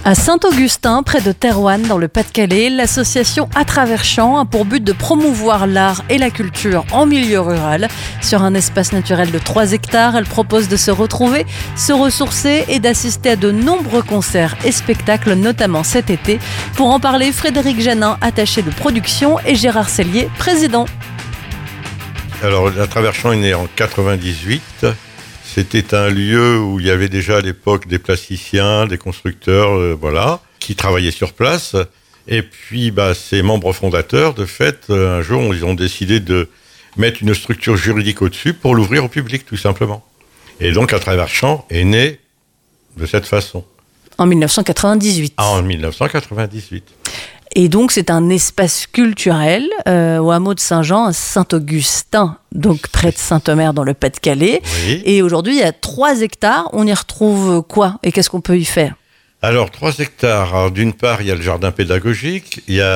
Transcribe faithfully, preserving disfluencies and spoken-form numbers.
À Saint-Augustin, près de Thérouanne, dans le Pas-de-Calais, l'association À Travers Champs a pour but de promouvoir l'art et la culture en milieu rural. Sur un espace naturel de trois hectares, elle propose de se retrouver, se ressourcer et d'assister à de nombreux concerts et spectacles, notamment cet été. Pour en parler, Frédéric Janin, attaché de production, et Gérard Sellier, président. Alors, À Travers Champs est né en quatre-vingt-dix-huit. C'était un lieu où il y avait déjà à l'époque des plasticiens, des constructeurs, euh, voilà, qui travaillaient sur place. Et puis, bah, ces membres fondateurs, de fait, euh, un jour, ils ont décidé de mettre une structure juridique au-dessus pour l'ouvrir au public, tout simplement. Et donc, À Travers Champs est né de cette façon. En dix-neuf cent quatre-vingt-dix-huit. Ah, en dix-neuf cent quatre-vingt-dix-huit. Et donc, c'est un espace culturel euh, au hameau de Saint-Jean, à Saint-Augustin, donc près de Saint-Omer dans le Pas-de-Calais. Oui. Et aujourd'hui, il y a trois hectares. On y retrouve quoi et qu'est-ce qu'on peut y faire ? Alors, trois hectares. Alors, d'une part, il y a le jardin pédagogique, il y a